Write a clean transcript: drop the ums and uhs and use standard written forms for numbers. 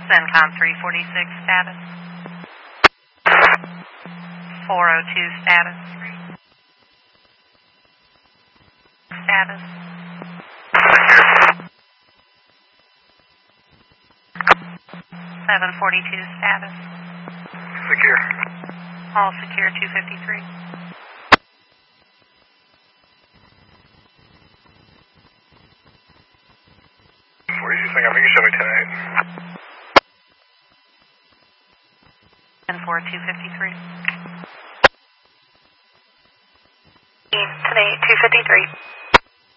CENTCOM 346 status. 402 status. Status. 742 status. Secure. All secure 253. Where do you think? I think you show me 10-8. 10-4 253. 10-8 253.